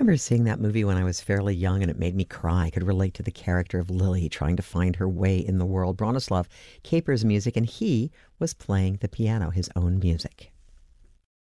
remember seeing that movie when I was fairly young, and it made me cry. I could relate to the character of Lily trying to find her way in the world. Bronislaw Kaper's music, and he was playing the piano, his own music.